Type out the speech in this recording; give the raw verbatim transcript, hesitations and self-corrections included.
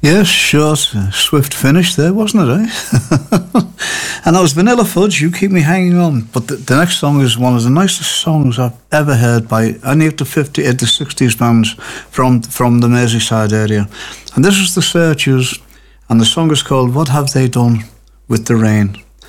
Yes, short, uh, swift finish there, wasn't it, eh? And that was Vanilla Fudge, You Keep Me Hanging On. But the, the next song is one of the nicest songs I've ever heard by any of the fifties, uh, the sixties bands from, from the Merseyside area. And this is The Searchers, and the song is called What Have They Done with the Rain?